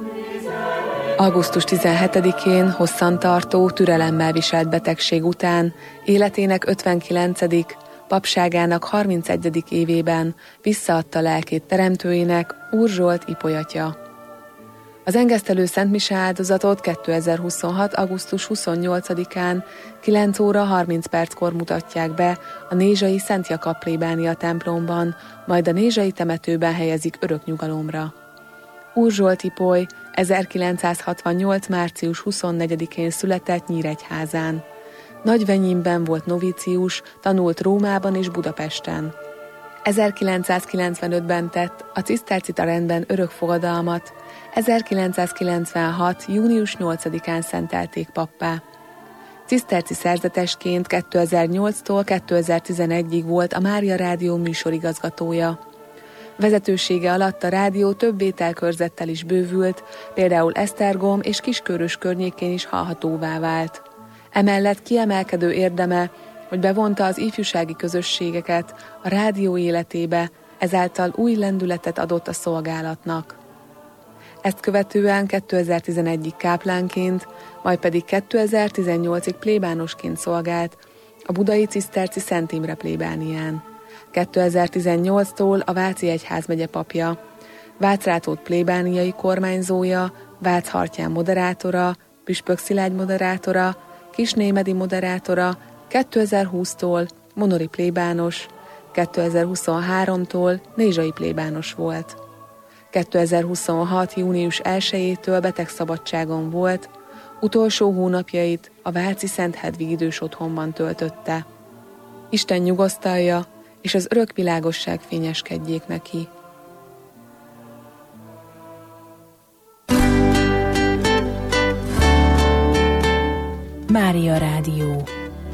Augusztus 17-én hosszantartó, türelemmel viselt betegség után életének 59., papságának 31. évében visszaadta lelkét teremtőjének Úr Zsolt ipolyatja. Az engesztelő szentmise áldozatot 2026. augusztus 28-án 9 óra 30 perckor mutatják be a Nézsai Szent Jakab plébánia templomban, majd a Nézsai temetőben helyezik örök nyugalomra. Úr Zsolt ipoly 1968. március 24-én született Nyíregyházán. Nagyvenyínben volt novícius, tanult Rómában és Budapesten. 1995-ben tett a cisztercita rendben örök fogadalmat, 1996. június 8-án szentelték pappá. Ciszterci szerzetesként 2008-tól 2011-ig volt a Mária Rádió műsorigazgatója. Vezetősége alatt a rádió több ételkörzettel is bővült, például Esztergom és Kiskörös környékén is hallhatóvá vált. Emellett kiemelkedő érdeme, hogy bevonta az ifjúsági közösségeket a rádió életébe, ezáltal új lendületet adott a szolgálatnak. Ezt követően 2011-ig káplánként, majd pedig 2018-ig plébánosként szolgált a budai ciszterci Szent Imre plébánián. 2018-tól a Váci egyházmegye papja, Vácrátót plébániai kormányzója, Váchartyán moderátora, Püspök Szilágy moderátora, Kisnémedi moderátora, 2020-tól monori plébános, 2023-tól nézsai plébános volt. 2026. június 1-től betegszabadságon volt, utolsó hónapjait a Váci Szent Hedvig idős otthonban töltötte. Isten nyugosztalja, és az örök világosság fényeskedjék neki. Mária Rádió.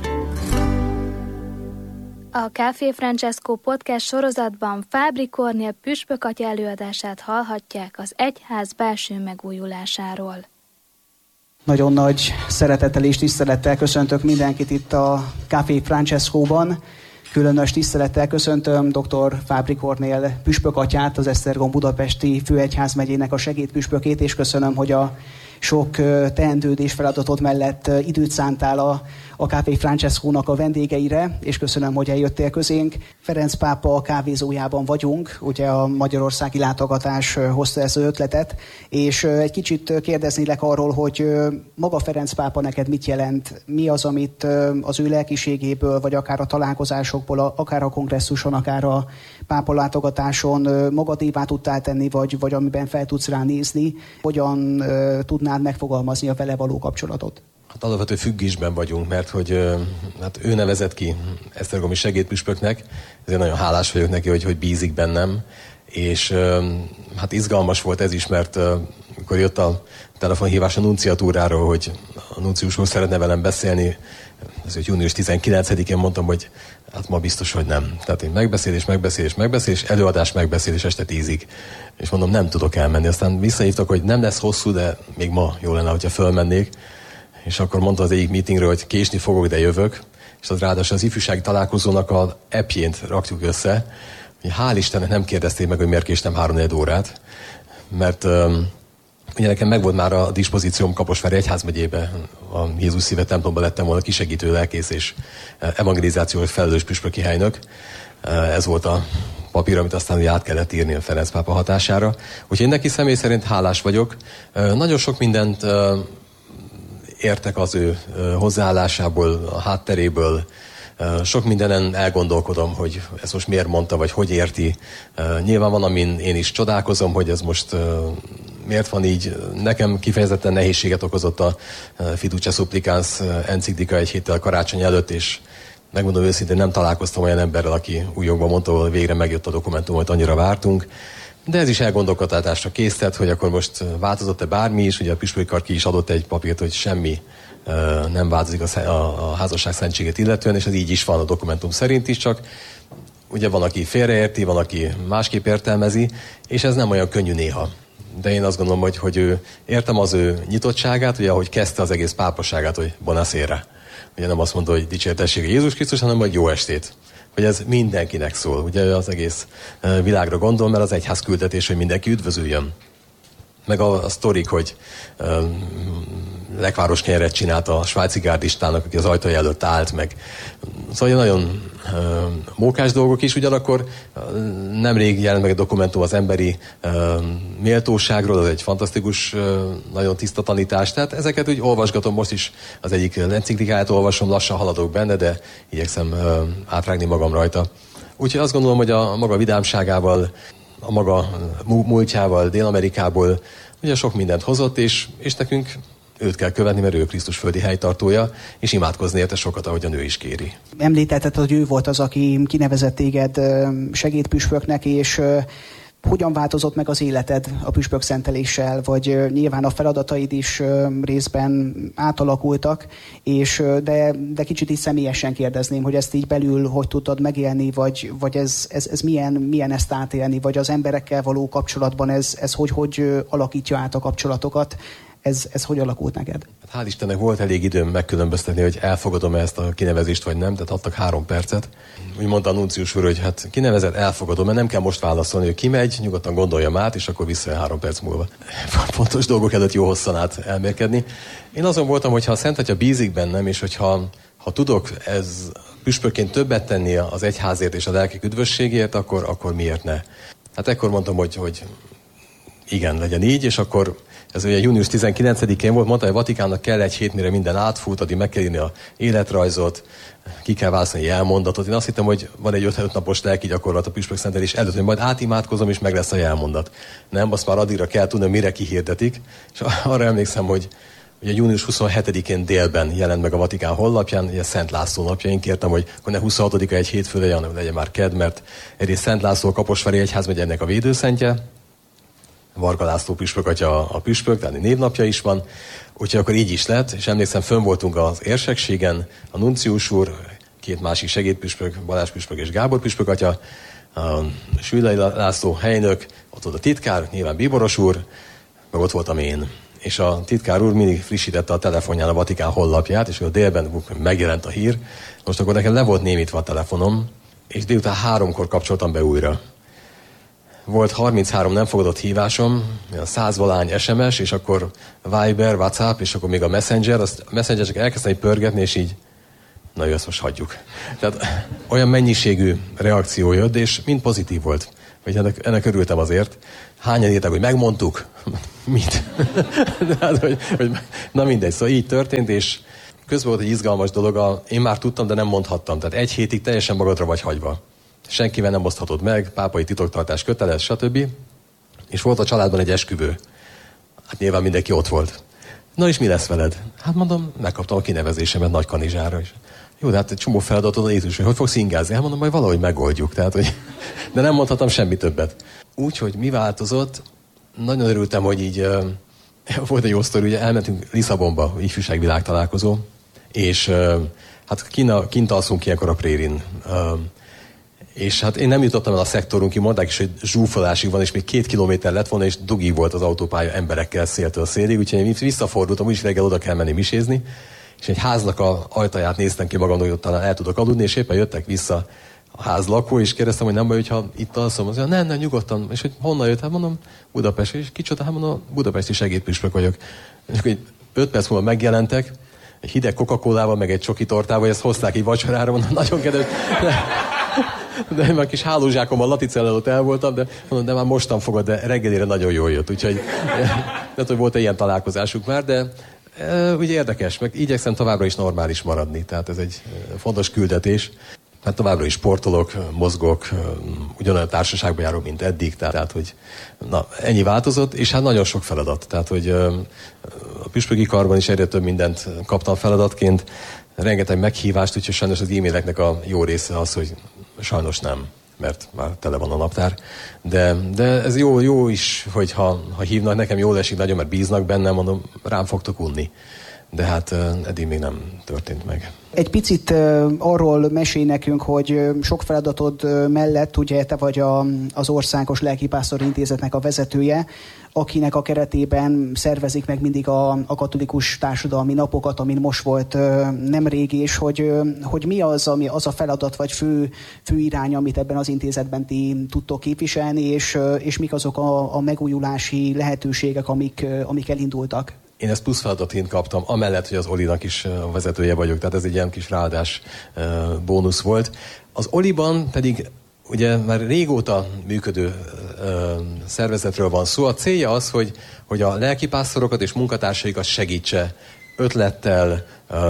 A Café Francesco podcast sorozatban Fábri Kornél püspökatya előadását hallhatják az egyház belső megújulásáról. Nagyon nagy szeretettel és tisztelettel köszöntök mindenkit itt a Café Francesco-ban. Különös tisztelettel köszöntöm dr. Fábri Kornél püspökatyát, az Esztergom budapesti főegyházmegyének a segédpüspökét, és köszönöm, hogy a sok teendőd feladatot mellett időt szántál a Café Francesco-nak a vendégeire, és köszönöm, hogy eljöttél közénk. Ferenc pápa kávézójában vagyunk, ugye a magyarországi látogatás hozta ezt az ötletet, és egy kicsit kérdeznélek arról, hogy maga Ferenc pápa neked mit jelent, mi az, amit az ő lelkiségéből, vagy akár a találkozásokból, akár a kongresszuson, akár a pápa látogatáson magadévá tudtál tenni, vagy amiben fel tudsz ránézni, hogyan tudnád megfogalmazni a vele való kapcsolatot? Hát alapvető függésben vagyunk, mert hogy hát ő nevezett ki esztergomi segédpüspöknek, ezért nagyon hálás vagyok neki, hogy bízik bennem, és hát izgalmas volt ez is, mert amikor jött a telefonhívás a nunciatúráról, hogy a nuncius úr szeretne velem beszélni, ezért június 19-én mondtam, hogy hát ma biztos, hogy nem. Tehát én megbeszélés, előadás megbeszélés este 10-ig. És mondom, nem tudok elmenni. Aztán visszahívtak, hogy nem lesz hosszú, de még ma jó lenne, hogyha fölmennék. És akkor mondta az egyik meetingről, hogy késni fogok, de jövök. És az ráadásul az ifjúsági találkozónak az appjént rakjuk össze. Hál' Istennek nem kérdezték meg, hogy miért késtem 3-4 órát. Mert ugye nekem megvolt már a dispozícióm Kaposvári egyházmegyébe, a Jézus Szíve templomban lettem volna kisegítő lelkész és evangelizációs felelős püspöki helynök. Ez volt a papír, amit aztán át kellett írni a Ferenc pápa hatására. Úgyhogy én neki személy szerint hálás vagyok. Nagyon sok mindent értek az ő hozzáállásából, a hátteréből. Sok mindenen elgondolkodom, hogy ezt most miért mondta, vagy hogy érti. Nyilván van, amin én is csodálkozom, hogy ez most miért van így. Nekem kifejezetten nehézséget okozott a Fiducia Supplicans enciklika egy héttel karácsony előtt, és megmondom őszintén, nem találkoztam olyan emberrel, aki újjogban mondta, hogy végre megjött a dokumentum, hogy annyira vártunk. De ez is elgondolkodtatásra késztet, hogy akkor most változott-e bármi is. Ugye a püspöki kar ki is adott egy papírt, hogy semmi nem változik a házasság szentségét illetően, és ez így is van a dokumentum szerint is, csak ugye van, aki félreérti, van, aki másképp értelmezi, és ez nem olyan könnyű néha. De én azt gondolom, hogy ő, értem az ő nyitottságát, ugye ahogy kezdte az egész pápaságát, hogy buonasera. Ugye nem azt mondta, hogy dicsértessége Jézus Krisztus, hanem hogy jó estét. Hogy ez mindenkinek szól. Ugye az egész világra gondol, mert az egyház küldetés, hogy mindenki üdvözüljön. meg a sztorik, hogy lekváros kenyeret csinált a svájci gárdistának, aki az ajtaja előtt állt, meg szóval nagyon mókás dolgok is, ugyanakkor nemrég jelent meg egy dokumentum az emberi méltóságról, az egy fantasztikus, nagyon tiszta tanítás, tehát ezeket úgy olvasgatom, most is az egyik enciklikáját olvasom, lassan haladok benne, de igyekszem átrágni magam rajta. Úgyhogy azt gondolom, hogy a maga vidámságával, a maga múltjával, Dél-Amerikából ugye sok mindent hozott, és nekünk őt kell követni, mert ő Krisztus földi helytartója, és imádkozni érte sokat, ahogyan ő is kéri. Említetted, hogy ő volt az, aki kinevezett téged segédpüspöknek, és hogyan változott meg az életed a püspök szenteléssel, vagy nyilván a feladataid is részben átalakultak, de kicsit így személyesen kérdezném, hogy ezt így belül hogy tudtad megélni, vagy ez milyen ezt átélni, vagy az emberekkel való kapcsolatban ez hogy alakítja át a kapcsolatokat, ez hogy alakult neked? Hát hál' Istennek volt elég időm megkülönböztetni, hogy elfogadom-e ezt a kinevezést, vagy nem, tehát adtak 3 percet. Úgy mondta a nuncius úr, hogy hát kinevezett, elfogadom, mert nem kell most válaszolni, hogy ki megy, nyugodtan gondoljam át, és akkor visszajön 3 perc múlva. Fontos dolgok előtt jó hosszan át elmérkedni. Én azon voltam, hogy ha a Szent Atya bízik bennem, és hogyha tudok püspökként többet tenni az egyházért és a lelkek üdvösségért, akkor miért ne? Hát ekkor mondtam, hogy igen, legyen így, és akkor ez ugye június 19-én volt, mondta, hogy a Vatikánnak kell 1 hét, mire minden átfut, addig meg kell írni a életrajzot, ki kell választani jelmondatot. Én azt hittem, hogy van egy 5 napos lelki gyakorlat a püspök szentelés előtt, hogy majd átimádkozom, és meg lesz a jelmondat. Nem, azt már addigra kell tudni, mire kihirdetik. És arra emlékszem, hogy ugye június 27-én délben jelent meg a Vatikán honlapján, ugye Szent László napja. Én kértem, hogy akkor ne 26-a egy hétfő legyen, hanem legyen már kedd, mert egyrészt Szent László a Kaposvári Egyházmegye ennek a védőszentje, Varga László püspök atya a püspök, tehát névnapja is van, úgyhogy akkor így is lett, és emlékszem, fönn voltunk az érsekségen, a nuncius úr, 2 másik segédpüspök, Balázs püspök és Gábor püspök atya, a Sülei László helynök, ott volt a titkár, nyilván Bíboros úr, meg ott voltam én. És a titkár úr mindig frissítette a telefonján a Vatikán honlapját, és a délben megjelent a hír. Most akkor nekem le volt némítva a telefonom, és délután 3-kor kapcsoltam be újra. Volt 33 nem fogadott hívásom, 100-valány SMS, és akkor Viber, WhatsApp, és akkor még a Messenger, azt a Messenger csak elkezdtem pörgetni, és így, na jó, ezt most hagyjuk. Tehát olyan mennyiségű reakció jött, és mind pozitív volt. Vagy ennek örültem azért. Hányan írták, hogy megmondtuk? Mit? Hát, hogy, na mindegy, szóval így történt, és közben volt egy izgalmas dolog, én már tudtam, de nem mondhattam. Tehát 1 hétig teljesen magadra vagy hagyva. Senkivel nem oszthatod meg, pápai titoktartás köteles, stb. És volt a családban egy esküvő. Hát nyilván mindenki ott volt. Na és mi lesz veled? Hát mondom, megkaptam a kinevezésemet Nagykanizsára is. Jó, de hát egy csomó feladatot a Jézus, hogy fogsz ingázni? Hát mondom, majd valahogy megoldjuk. Tehát, hogy... De nem mondhatom semmi többet. Úgyhogy mi változott? Nagyon örültem, hogy így volt egy jó sztori, ugye elmentünk Lisszabonba, ifjúságvilág találkozó, és hát kint alszunk ilyenkor a prérin. És hát én nem jutottam el a szektorunkig, mondták is, hogy zsúfolásig van, és még 2 kilométer lett volna, és dugig volt az autópálya emberekkel széltől szélig, úgyhogy én visszafordultam, úgyis reggel oda kell menni misézni, és egy háznak a ajtaját néztem ki magam, hogy talán el tudok aludni, és éppen jöttek vissza a ház lakó, és kérdeztem, hogy nem baj, hogyha itt alszom. Azt mondja, nem, nyugodtan. És hogy honnan jött? Hát mondom, Budapest. És kicsoda, hát mondom, budapesti segédpüspök vagyok. És akkor 5 perc múlva megjelentek, egy hideg Coca-Colával, meg egy csoki tortával, ezt hozták így vacsorára, mondom, nagyon kedves. De én már kis hálózsákommal Laticell előtt el voltam, de mondom, de már mostan fogod, de reggelire nagyon jól jött. Úgyhogy lehet, hogy volt egy ilyen találkozásuk már, de ugye érdekes, meg igyekszem továbbra is normális maradni. Tehát ez egy fontos küldetés. Hát továbbra is sportolok, mozgok, ugyanolyan társaságban járok, mint eddig, tehát hogy na, ennyi változott, és hát nagyon sok feladat. Tehát, hogy a püspöki karban is egyre több mindent kaptam feladatként, rengeteg meghívást, úgyhogy sajnos az e-maileknek a jó része az, hogy sajnos nem, mert már tele van a naptár. De ez jó is, hogy ha hívnak, nekem jól esik nagyon, mert bíznak bennem, mondom, rám fogtok unni. de hát eddig még nem történt meg. Egy picit arról mesélj nekünk, hogy sok feladatod mellett, ugye te vagy az Országos Lelkipásztori Intézetnek a vezetője, akinek a keretében szervezik meg mindig a katolikus társadalmi napokat, amin most volt nemrég, és hogy mi az a feladat vagy fő irány, amit ebben az intézetben ti tudtok képviselni, és mik azok a megújulási lehetőségek, amik elindultak? Én ezt plusz feladatként kaptam, amellett, hogy az Olinak is a vezetője vagyok, tehát ez egy ilyen kis ráadás bónusz volt. Az Oliban pedig ugye már régóta működő szervezetről van szó. A célja az, hogy a lelkipásztorokat és munkatársaikat segítse ötlettel,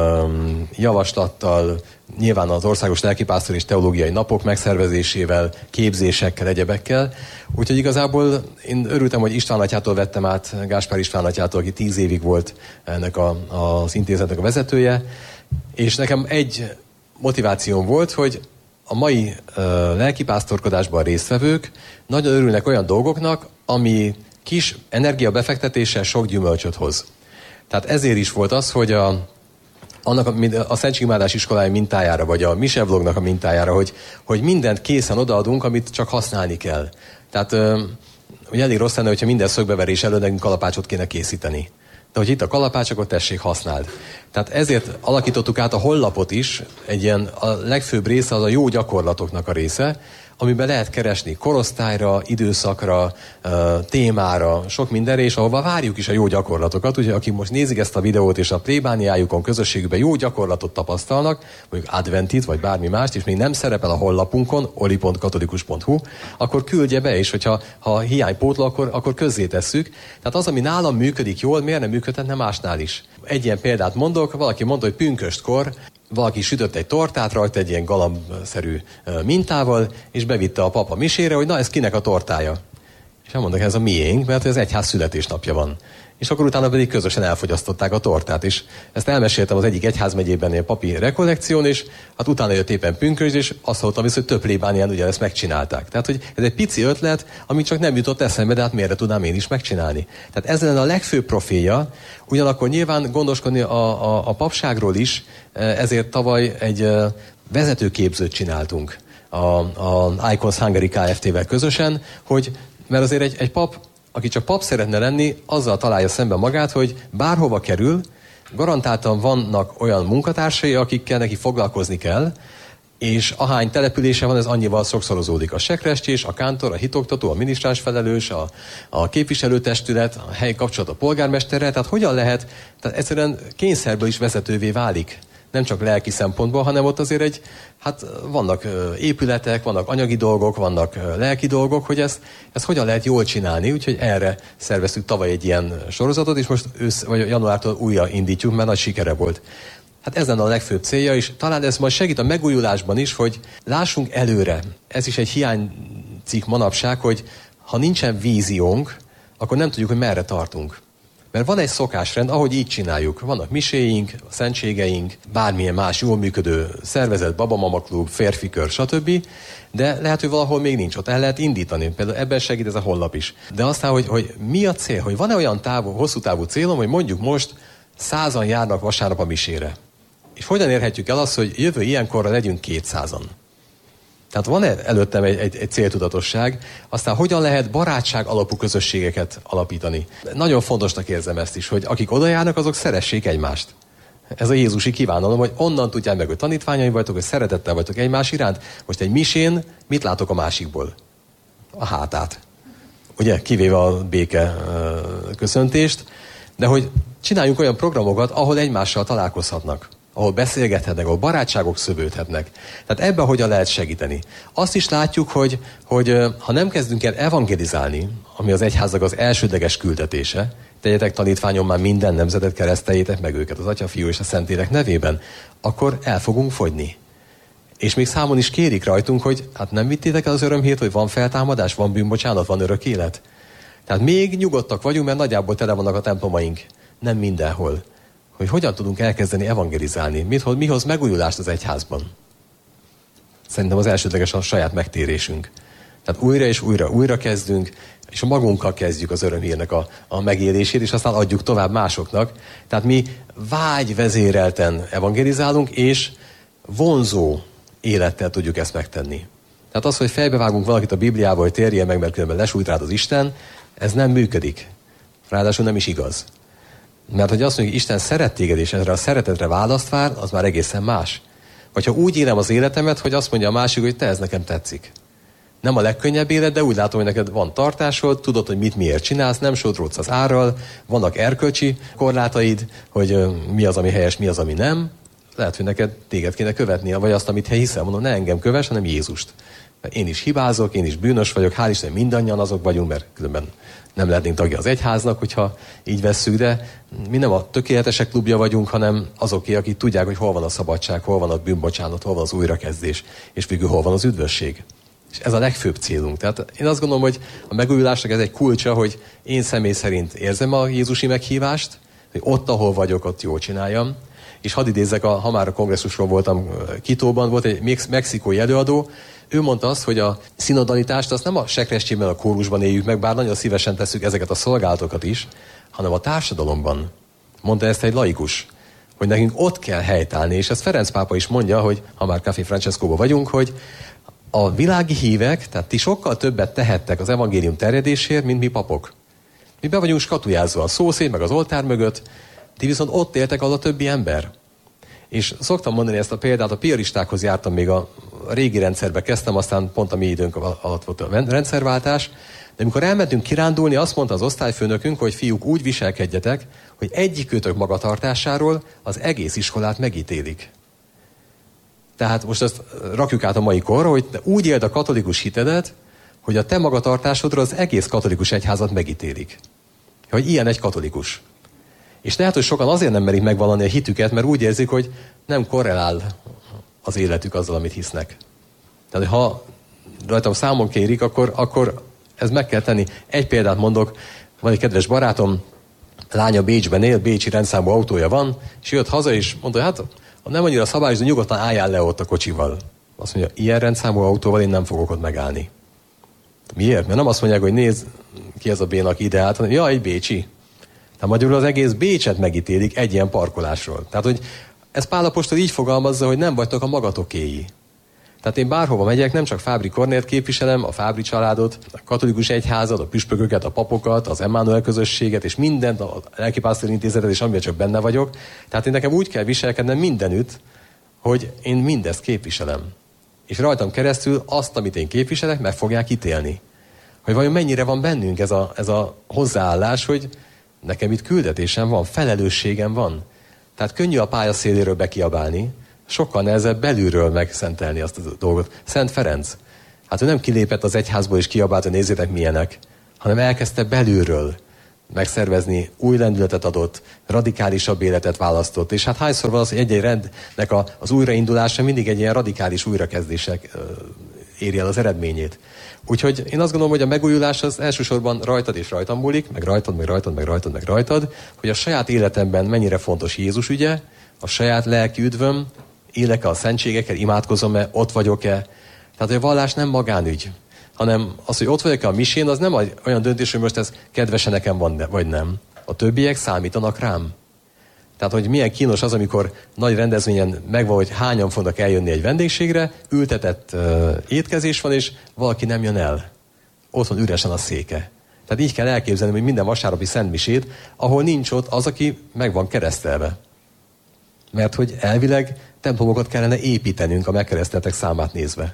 javaslattal, nyilván az Országos Lelkipásztor és Teológiai Napok megszervezésével, képzésekkel, egyebekkel. Úgyhogy igazából én örültem, hogy István atyától vettem át, Gáspár István atyától, aki 10 évig volt ennek az intézetnek a vezetője, és nekem egy motivációm volt, hogy a mai lelkipásztorkodásban résztvevők nagyon örülnek olyan dolgoknak, ami kis energiabefektetéssel sok gyümölcsöt hoz. Tehát ezért is volt az, hogy a Szentségimádás iskolája mintájára, vagy a Mise Vlognak a mintájára, hogy mindent készen odaadunk, amit csak használni kell. Tehát ugye elég rossz lenne, hogyha minden szögbeverés előtt nekünk kalapácsot kéne készíteni. De hogy itt a kalapács, akkor tessék, használd. Tehát ezért alakítottuk át a honlapot is, a legfőbb része az a jó gyakorlatoknak a része, amiben lehet keresni korosztályra, időszakra, témára, sok mindenre, és ahova várjuk is a jó gyakorlatokat. Úgyhogy akik most nézik ezt a videót, és a plébániájukon, közösségükben jó gyakorlatot tapasztalnak, mondjuk adventit, vagy bármi mást, és még nem szerepel a honlapunkon, oli.katolikus.hu, akkor küldje be, és hogyha hiánypótló, akkor közzétesszük. Tehát az, ami nálam működik jól, miért nem működhetne másnál is? Egy ilyen példát mondok, valaki mondta, hogy pünköstkor valaki sütött egy tortát rajta egy ilyen galambszerű mintával, és bevitte a papa misére, hogy na, ez kinek a tortája. És elmondták, ez a miénk, mert az egyház születésnapja van. És akkor utána pedig közösen elfogyasztották a tortát, és ezt elmeséltem az egyik egyházmegyében ilyen papi rekollekción, és hát utána jött éppen pünkösd, és azt hallottam vissza, hogy több plébánián ugye ezt megcsinálták. Tehát, hogy ez egy pici ötlet, ami csak nem jutott eszembe, de hát miért tudnám én is megcsinálni. Tehát ez lenne a legfőbb profilja, ugyanakkor nyilván gondoskodni a papságról is, ezért tavaly egy vezetőképzőt csináltunk a Icons Hungary Kft-vel közösen, mert azért egy pap, aki csak pap szeretne lenni, azzal találja szemben magát, hogy bárhova kerül, garantáltan vannak olyan munkatársai, akikkel neki foglalkozni kell, és ahány települése van, ez annyival sokszorozódik. A sekrestjés, a kántor, a hitoktató, a minisztráns felelős, a képviselőtestület, a helyi kapcsolat a polgármesterrel, tehát hogyan lehet, tehát egyszerűen kényszerből is vezetővé válik. Nem csak lelki szempontból, hanem ott azért vannak épületek, vannak anyagi dolgok, vannak lelki dolgok, hogy ezt hogyan lehet jól csinálni, úgyhogy erre szerveztük tavaly egy ilyen sorozatot, és most vagy januártól újra indítjuk, mert nagy sikere volt. Hát ez lenne a legfőbb célja, és talán ez majd segít a megújulásban is, hogy lássunk előre. Ez is egy hiánycikk manapság, hogy ha nincsen víziónk, akkor nem tudjuk, hogy merre tartunk. Mert van egy szokásrend, ahogy így csináljuk. Vannak miséink, szentségeink, bármilyen más jól működő szervezet, babamama klub, férfi kör, stb. De lehet, hogy valahol még nincs. Ott el lehet indítani. Például ebben segít ez a honlap is. De aztán, hogy mi a cél? Hogy van-e olyan hosszú távú célom, hogy mondjuk most 100-an járnak vasárnap a misére. És hogyan érhetjük el azt, hogy jövő ilyenkorra legyünk 200-an? Tehát van előttem egy céltudatosság, aztán hogyan lehet barátság alapú közösségeket alapítani. Nagyon fontosnak érzem ezt is, hogy akik oda járnak, azok szeressék egymást. Ez a jézusi kívánalom, hogy onnan tudják meg, hogy tanítványaim vagytok, hogy szeretettel vagytok egymás iránt. Most egy misén mit látok a másikból? A hátát. Ugye, kivéve a béke köszöntést, de hogy csináljunk olyan programokat, ahol egymással találkozhatnak, ahol beszélgethetnek, ahol barátságok szövődhetnek. Tehát ebben hogyan lehet segíteni. Azt is látjuk, hogy ha nem kezdünk el evangelizálni, ami az egyháznak az elsődleges küldetése, tegyetek tanítványom már minden nemzetet, kereszteljétek meg őket az Atya, Fiú és a Szentlélek nevében, akkor el fogunk fogyni. És még számon is kérik rajtunk, hogy hát nem vittétek el az örömhírt, hogy van feltámadás, van bűnbocsánat, van örök élet. Tehát még nyugodtak vagyunk, mert nagyjából tele vannak a templomaink. Nem mindenhol. Hogy hogyan tudunk elkezdeni evangelizálni, mi hoz megújulást az egyházban. Szerintem az elsődleges a saját megtérésünk. Tehát újra és újra kezdünk, és magunkkal kezdjük az örömhírnek a megélését, és aztán adjuk tovább másoknak. Tehát mi vágyvezérelten evangelizálunk, és vonzó élettel tudjuk ezt megtenni. Tehát az, hogy fejbevágunk valakit a Bibliába, hogy térje meg, mert különben lesújt rád az Isten, ez nem működik. Ráadásul nem is igaz. Mert hogy azt mondjuk, hogy Isten szeret téged, és erre a szeretetre választ vár, az már egészen más. Vagy ha úgy élem az életemet, hogy azt mondja a másik, hogy te, ez nekem tetszik. Nem a legkönnyebb élet, de úgy látom, hogy neked van tartásod, tudod, hogy mit miért csinálsz, nem sodródsz az árral, vannak erkölcsi korlátaid, hogy mi az, ami helyes, mi az, ami nem. Lehet, hogy neked téged kéne követnie, vagy azt, amit te hiszel. Mondom, ne engem kövess, hanem Jézust. Mert én is hibázok, én is bűnös vagyok, hál' Isten mindannyian azok vagyunk, mert különben nem lehetnénk tagja az egyháznak, hogyha így vesszük, de mi nem a tökéletesek klubja vagyunk, hanem azoké, akik tudják, hogy hol van a szabadság, hol van a bűnbocsánat, hol van az újrakezdés, és végül hol van az üdvösség. És ez a legfőbb célunk. Tehát én azt gondolom, hogy a megújulásnak ez egy kulcsa, hogy én személy szerint érzem a jézusi meghívást, hogy ott, ahol vagyok, ott jól csináljam. És hadd idézzek, ha már a kongresszusról voltam Quitóban, volt egy mexikói előadó, ő mondta azt, hogy a szinodalitást azt nem a sekrestyében, a kórusban éljük meg, bár nagyon szívesen tesszük ezeket a szolgálatokat is, hanem a társadalomban. Mondta ezt egy laikus, hogy nekünk ott kell helytállni, és ezt Ferenc pápa is mondja, hogy ha már Café Francescóban vagyunk, hogy a világi hívek, tehát ti sokkal többet tehettek az evangélium terjedésért, mint mi papok. Mi be vagyunk skatujázva a szószéd, meg az oltár mögött, ti viszont ott éltek, ahol a többi ember. És szoktam mondani ezt a példát, a piaristákhoz jártam, még a régi rendszerbe kezdtem, aztán pont a mi időnk alatt volt a rendszerváltás, de amikor elmentünk kirándulni, azt mondta az osztályfőnökünk, hogy fiúk, úgy viselkedjetek, hogy egyikőtök magatartásáról az egész iskolát megítélik. Tehát most ezt rakjuk át a mai korra, hogy te úgy éld a katolikus hitedet, hogy a te magatartásodra az egész katolikus egyházat megítélik. Hogy ilyen egy katolikus. És lehet, hogy sokan azért nem merik megvallani a hitüket, mert úgy érzik, hogy nem korrelál az életük azzal, amit hisznek. Tehát, ha rajtam számon kérik, akkor ez meg kell tenni. Egy példát mondok, van egy kedves barátom, lánya Bécsben él, bécsi rendszámú autója van, és jött haza, és mondta, hogy hát ha nem annyira szabályos, de nyugodtan álljál le ott a kocsival. Azt mondja, ilyen rendszámú autóval én nem fogok ott megállni. Miért? Mert nem azt mondják, hogy nézd ki ez a bénak ide át, hanem egy bécsi. Tehát magyarul az egész Bécset megítélik egy ilyen parkolásról. Tehát, hogy ez Pál apostol így fogalmazza, hogy nem vagytok a magatokéi. Tehát én bárhova megyek, nem csak Fábry Kornélt képviselem, a Fábry családot, a katolikus egyházat, a püspököket, a papokat, az Emmanuel közösséget, és mindent, a lelkipásztori intézetet, és amiben csak benne vagyok. Tehát én nekem úgy kell viselkednem mindenütt, hogy én mindezt képviselem. És rajtam keresztül azt, amit én képviselek, meg fogják ítélni. Hogy vajon mennyire van bennünk ez a hozzáállás, hogy nekem itt küldetésem van, felelősségem van. Tehát könnyű a pálya széléről bekiabálni, sokkal nehezebb belülről megszentelni azt a dolgot. Szent Ferenc, hát ő nem kilépett az egyházból és kiabált, hogy nézzétek milyenek, hanem elkezdte belülről megszervezni, új lendületet adott, radikálisabb életet választott. És hát hányszor van az, hogy egy-egy rendnek az újraindulása mindig egy ilyen radikális újrakezdések éri el az eredményét. Úgyhogy én azt gondolom, hogy a megújulás az elsősorban rajtad és rajtam múlik, meg rajtad, hogy a saját életemben mennyire fontos Jézus ügye, a saját lelki üdvöm, élek-e a szentségekkel, imádkozom-e, ott vagyok-e. Tehát a vallás nem magánügy, hanem az, hogy ott vagyok-e a misén, az nem olyan döntés, hogy most ez kedvese nekem van, vagy nem. A többiek számítanak rám. Tehát, hogy milyen kínos az, amikor nagy rendezvényen megvan, hogy hányan fognak eljönni egy vendégségre, ültetett étkezés van, és valaki nem jön el. Ott van üresen a széke. Tehát így kell elképzelni, hogy minden vasárnapi szentmisét, ahol nincs ott az, aki meg van keresztelve. Mert hogy elvileg templomokat kellene építenünk a megkereszteltek számát nézve.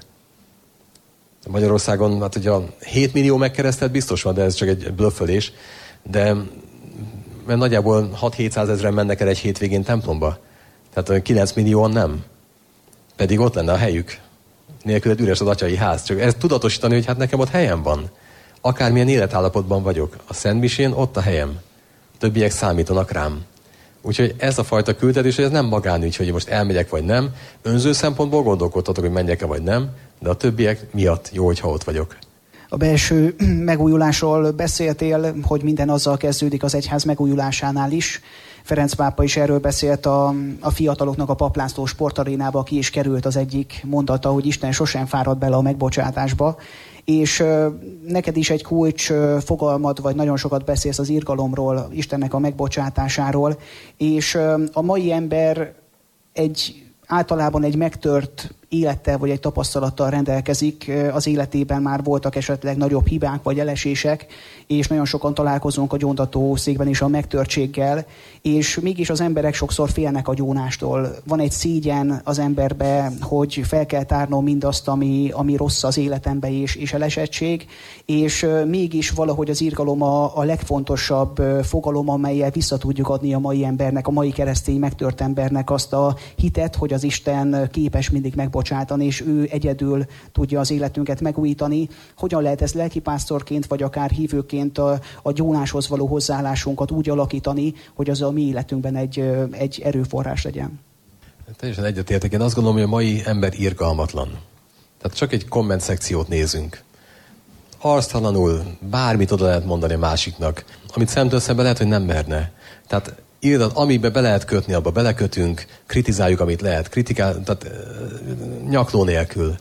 Magyarországon, hát ugye 7 millió megkeresztelt biztos van, de ez csak egy blöffölés, de mert nagyjából 6-700 ezeren mennek el egy hétvégén templomba. Tehát 9 millióan nem. Pedig ott lenne a helyük. Nélküled üres az atyai ház. Csak ezt tudatosítani, hogy hát nekem ott helyem van. Akármilyen életállapotban vagyok. A szentmisén ott a helyem. Többiek számítanak rám. Úgyhogy ez a fajta küldetés, hogy ez nem magánügy, hogy most elmegyek vagy nem. Önző szempontból gondolkodhatok, hogy menjek-e vagy nem, de a többiek miatt jó, hogyha ott vagyok. A belső megújulásról beszéltél, hogy minden azzal kezdődik az egyház megújulásánál is. Ferenc pápa is erről beszélt a fiataloknak a Paplászló sportarénába, ki is került az egyik mondata, hogy Isten sosem fárad bele a megbocsátásba. És neked is egy kulcs fogalmad, vagy nagyon sokat beszélsz az irgalomról, Istennek a megbocsátásáról, és a mai ember általában egy megtört élettel vagy egy tapasztalattal rendelkezik, az életében már voltak esetleg nagyobb hibák vagy elesések, és nagyon sokan találkozunk a gyóntató székben is a megtörtséggel, és mégis az emberek sokszor félnek a gyónástól. Van egy szégyen az emberbe, hogy fel kell tárnom mindazt, ami rossz az életembe és elesettség, és mégis valahogy az irgalom a legfontosabb fogalom, amellyel vissza tudjuk adni a mai embernek, a mai keresztény megtört embernek azt a hitet, hogy az Isten képes mindig megbocsátani, és ő egyedül tudja az életünket megújítani. Hogyan lehet ezt lelkipásztorként, vagy akár hívőként a gyónáshoz való hozzáállásunkat úgy alakítani, hogy az a mi életünkben egy erőforrás legyen? Teljesen egyetértek. Én azt gondolom, hogy a mai ember irgalmatlan. Tehát csak egy komment szekciót nézünk. Arctalanul bármit oda lehet mondani a másiknak, amit szemtől szembe lehet, hogy nem merne. Tehát amiben be lehet kötni, abba belekötünk, kritizáljuk, amit lehet, tehát nyakló nélkül.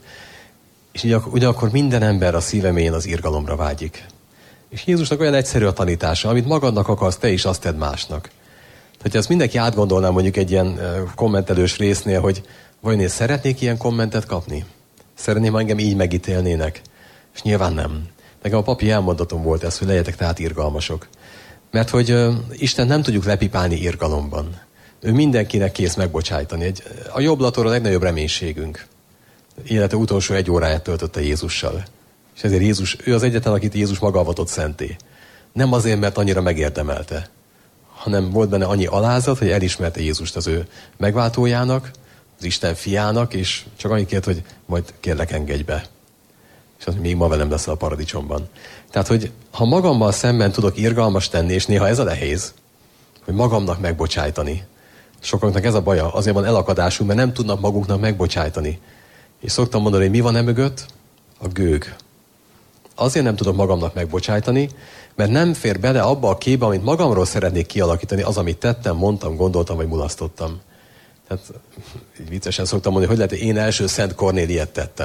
És ugyanakkor minden ember a szívemén az irgalomra vágyik. És Jézusnak olyan egyszerű a tanítása, amit magadnak akarsz, te is azt tedd másnak. Tehát ezt mindenki átgondolná mondjuk egy ilyen kommentelős résznél, hogy vajon én szeretnék ilyen kommentet kapni? Szeretném, ha engem így megítélnének? És nyilván nem. Nekem a papi elmondatom volt ez, hogy legyetek tehát irgalmasok. Mert hogy Isten nem tudjuk lepipálni irgalomban. Ő mindenkinek kész megbocsájtani. A jobblator a legnagyobb reménységünk. Élete utolsó 1 óráját töltötte Jézussal. És ezért ő az egyetlen, akit Jézus maga avatott szenté. Nem azért, mert annyira megérdemelte, hanem volt benne annyi alázat, hogy elismerte Jézust az ő megváltójának, az Isten fiának, és csak annyit kért, hogy majd kérlek engedj be. És az, hogy még ma velem leszel a paradicsomban. Tehát, hogy ha magammal szemben tudok irgalmas tenni, és néha ez a nehéz, hogy magamnak megbocsájtani. Sokaknak ez a baja, azért van elakadásunk, mert nem tudnak maguknak megbocsájtani. És szoktam mondani, hogy mi van mögött? A gőg. Azért nem tudok magamnak megbocsájtani, mert nem fér bele abba a képbe, amit magamról szeretnék kialakítani, az, amit tettem, mondtam, gondoltam, vagy mulasztottam. Tehát így viccesen szoktam mondani, hogy lehet, hogy én első Szent Kornéliát tettem.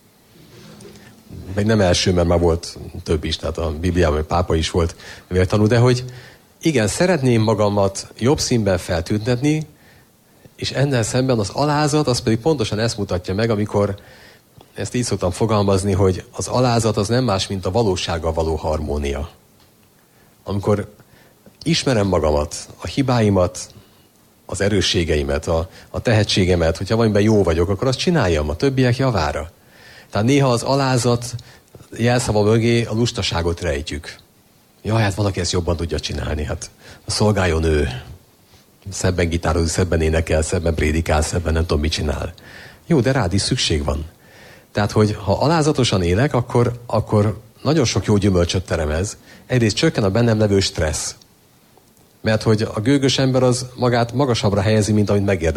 Meg nem első, mert már volt több is, tehát a Bibliában pápa is volt vértanú, de hogy igen, szeretném magamat jobb színben feltüntetni, és ennél szemben az alázat, az pedig pontosan ezt mutatja meg, amikor ezt így szoktam fogalmazni, hogy az alázat az nem más, mint a valósággal való harmónia. Amikor ismerem magamat, a hibáimat, az erősségeimet, a tehetségemet, hogyha valamiben jó vagyok, akkor azt csináljam a többiek javára. Tehát néha az alázat jelszava mögé a lustaságot rejtjük. Jaj, hát valaki ezt jobban tudja csinálni, hát szolgáljon ő. Szebben gitározik, szebben énekel, szebben prédikál, szebben nem tudom mit csinál. Jó, de rád is szükség van. Tehát, hogy ha alázatosan élek, akkor nagyon sok jó gyümölcsöt teremez. Egyrészt csökken a bennem levő stressz. Mert hogy a gőgös ember az magát magasabbra helyezi, mint amit megérdemel.